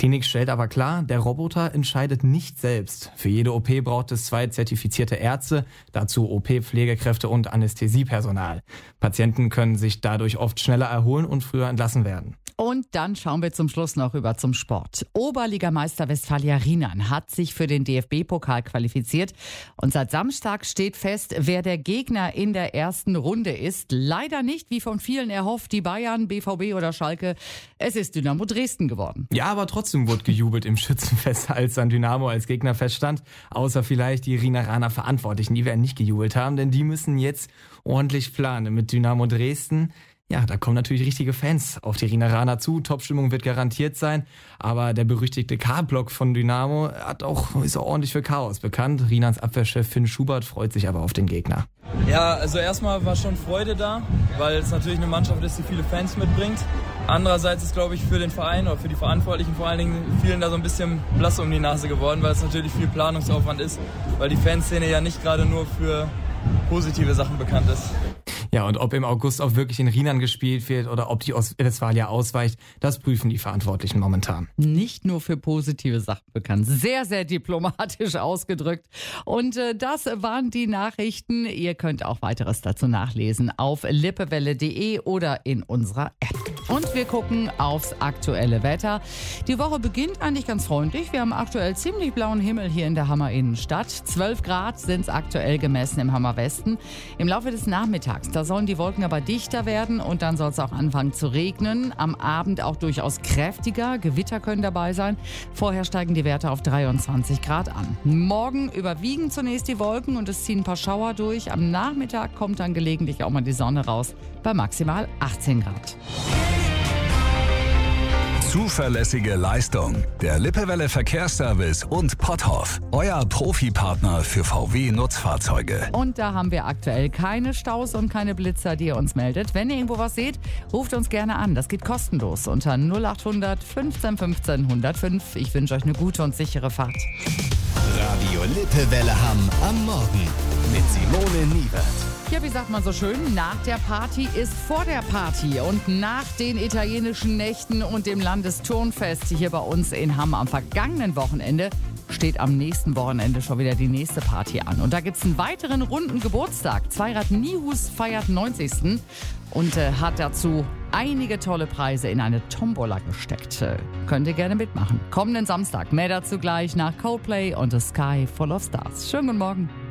Die Klinik stellt aber klar, der Roboter entscheidet nicht selbst. Für jede OP braucht es 2 zertifizierte Ärzte, dazu OP-Pflegekräfte und Anästhesiepersonal. Patienten können sich dadurch oft schneller erholen und früher entlassen werden. Und dann schauen wir zum Schluss noch rüber zum Sport. Oberligameister Westfalia Rienan hat sich für den DFB-Pokal qualifiziert. Und seit Samstag steht fest, wer der Gegner in der ersten Runde ist. Leider nicht, wie von vielen erhofft, die Bayern, BVB oder Schalke. Es ist Dynamo Dresden geworden. Ja, aber trotzdem wurde gejubelt im Schützenfest, als dann Dynamo als Gegner feststand. Außer vielleicht die Rieneraner Verantwortlichen, die werden nicht gejubelt haben, denn die müssen jetzt ordentlich planen mit Dynamo Dresden. Ja, da kommen natürlich richtige Fans auf die Rieneraner zu. Topstimmung wird garantiert sein. Aber der berüchtigte K-Block von Dynamo ist auch ordentlich für Chaos bekannt. Rienans Abwehrchef Finn Schubert freut sich aber auf den Gegner. Ja, also erstmal war schon Freude da, weil es natürlich eine Mannschaft ist, die viele Fans mitbringt. Andererseits ist, glaube ich, für den Verein oder für die Verantwortlichen vor allen Dingen vielen da so ein bisschen blass um die Nase geworden, weil es natürlich viel Planungsaufwand ist, weil die Fanszene ja nicht gerade nur für positive Sachen bekannt ist. Ja, und ob im August auch wirklich in Rienan gespielt wird oder ob die Westfalia ausweicht, das prüfen die Verantwortlichen momentan. Nicht nur für positive Sachen bekannt. Sehr, sehr diplomatisch ausgedrückt. Und das waren die Nachrichten. Ihr könnt auch weiteres dazu nachlesen auf lippewelle.de oder in unserer App. Und wir gucken aufs aktuelle Wetter. Die Woche beginnt eigentlich ganz freundlich. Wir haben aktuell ziemlich blauen Himmel hier in der Hammer Innenstadt. 12 Grad sind es aktuell gemessen im Hammer Westen. Im Laufe des Nachmittags, da sollen die Wolken aber dichter werden und dann soll es auch anfangen zu regnen. Am Abend auch durchaus kräftiger. Gewitter können dabei sein. Vorher steigen die Werte auf 23 Grad an. Morgen überwiegen zunächst die Wolken und es ziehen ein paar Schauer durch. Am Nachmittag kommt dann gelegentlich auch mal die Sonne raus bei maximal 18 Grad. Zuverlässige Leistung. Der Lippewelle Verkehrsservice und Potthoff. Euer Profipartner für VW-Nutzfahrzeuge. Und da haben wir aktuell keine Staus und keine Blitzer, die ihr uns meldet. Wenn ihr irgendwo was seht, ruft uns gerne an. Das geht kostenlos unter 0800 15 15 105. Ich wünsche euch eine gute und sichere Fahrt. Radio Lippewelle Hamm am Morgen mit Simone Niewert. Ja, wie sagt man so schön, nach der Party ist vor der Party. Und nach den italienischen Nächten und dem Landesturnfest hier bei uns in Hamm am vergangenen Wochenende steht am nächsten Wochenende schon wieder die nächste Party an. Und da gibt es einen weiteren runden Geburtstag. Zweirad Nihus feiert 90. und hat dazu einige tolle Preise in eine Tombola gesteckt. Könnt ihr gerne mitmachen. Kommenden Samstag, mehr dazu gleich nach Coldplay und The Sky Full of Stars. Schönen guten Morgen.